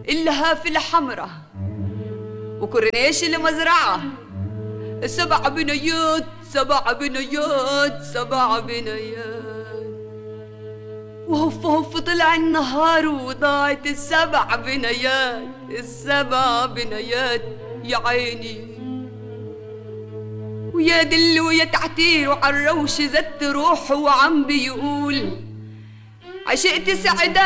اللهاف الحمرة وكورنيش المزرعة، 7 بنيات 7 بنيات 7 بنيات. وهف هف طلع النهار وضاعت ال7 بنيات، ال7 بنيات يا عيني. ويا دل ويا تعتير وعالروش زت روحه وعم بيقول عشقت سعدان